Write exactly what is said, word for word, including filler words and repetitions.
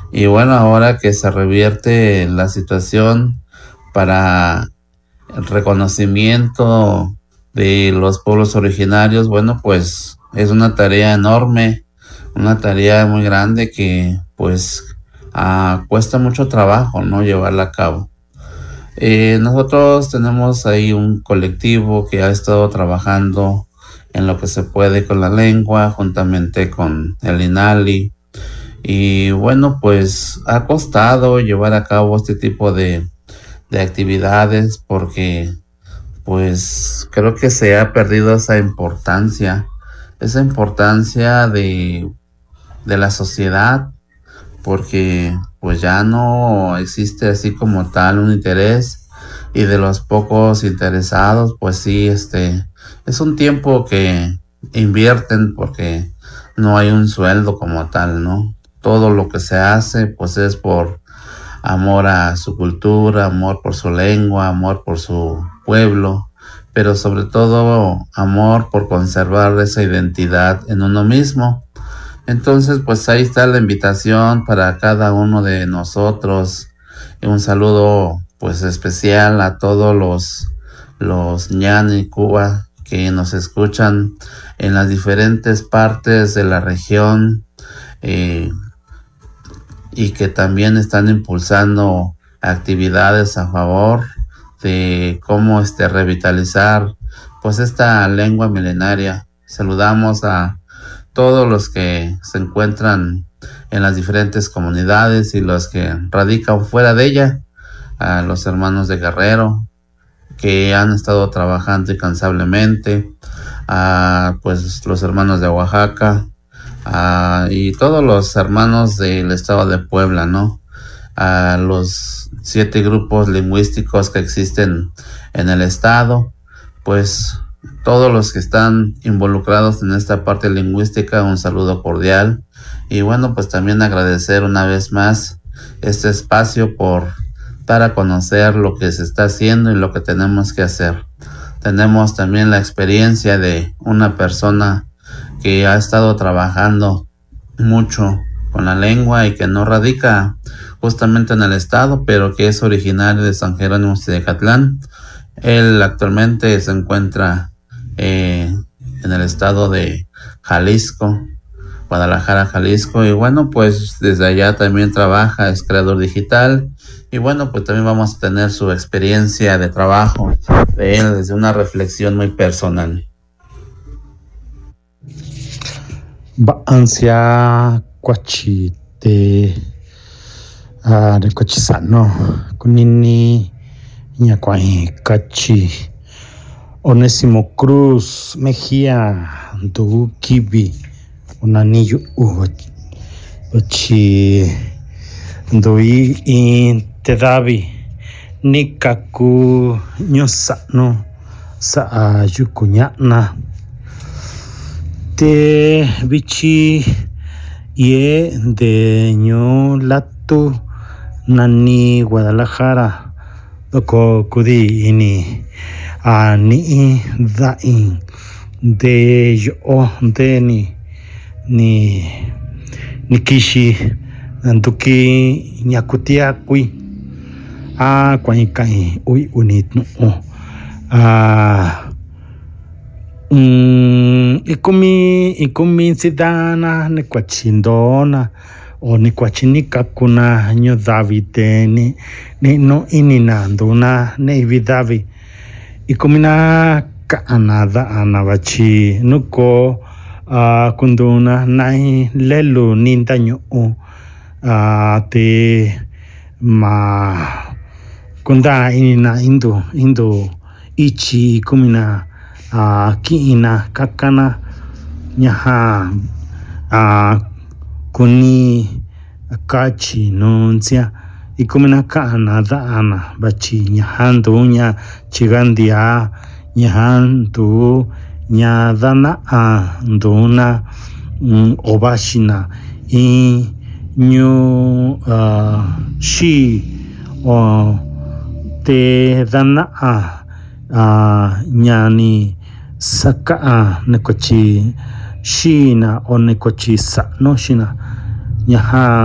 Y bueno, ahora que se revierte la situación para el reconocimiento de los pueblos originarios, bueno, pues es una tarea enorme, una tarea muy grande que pues ah, cuesta mucho trabajo, ¿no? Llevarla a cabo. Eh, nosotros tenemos ahí un colectivo que ha estado trabajando en lo que se puede con la lengua, juntamente con el INALI. Y bueno, pues ha costado llevar a cabo este tipo de, de actividades porque pues creo que se ha perdido esa importancia, esa importancia de, de la sociedad, porque pues ya no existe así como tal un interés, y de los pocos interesados pues sí, este es un tiempo que invierten porque no hay un sueldo como tal, ¿no? Todo lo que se hace pues es por amor a su cultura, amor por su lengua, amor por su pueblo, pero sobre todo amor por conservar esa identidad en uno mismo. Entonces, pues ahí está la invitación para cada uno de nosotros. Un saludo pues especial a todos los los ñani Cuba que nos escuchan en las diferentes partes de la región, eh, y que también están impulsando actividades a favor de cómo este revitalizar pues esta lengua milenaria. Saludamos a todos los que se encuentran en las diferentes comunidades y los que radican fuera de ella, a los hermanos de Guerrero que han estado trabajando incansablemente, a pues los hermanos de Oaxaca, a, y todos los hermanos del estado de Puebla, ¿no? A los siete grupos lingüísticos que existen en el estado, pues todos los que están involucrados en esta parte lingüística, un saludo cordial. Y bueno, pues también agradecer una vez más este espacio por dar a conocer lo que se está haciendo y lo que tenemos que hacer. Tenemos también la experiencia de una persona que ha estado trabajando mucho con la lengua y que no radica justamente en el estado, pero que es originario de San Jerónimo Xidecatlán. Él actualmente se encuentra eh, en el estado de Jalisco, Guadalajara, Jalisco, y bueno, pues desde allá también trabaja, es creador digital, y bueno, pues también vamos a tener su experiencia de trabajo de él desde una reflexión muy personal. Ba ansia kwachite a de kwachisano kunini nyakwai kachi Onésimo Cruz Mejía do kibi unaniyo uchi doi in tedavi nikaku nyosano sa yukunyana te bichi ye de ñolatu nani Guadalajara doko kudi ini ani dain de yo de ni ni nikishi nduki nyakutia kui a kwai kai ui unit no a Mm, ikumi ikumi sidana ne kwachindona o ni kwachinika kuna nyo Davide ni ni no ininanduna ne vidavi ikumina ka anada anabachi nuko uh, kunduna nai lelu nindanyo uh, te ma kunda inina indo indo ichi kumina a uh, kiina kakana nyaha a uh, kuni kachi nuncia ikumina kana dana bachi nyahando nya chigandia nyahandu nyadana a nduna um, obashina i nyu uh, shi o te dana a Uh, nyani saka uh, nekochi shina o nekochi sa no shina nyaha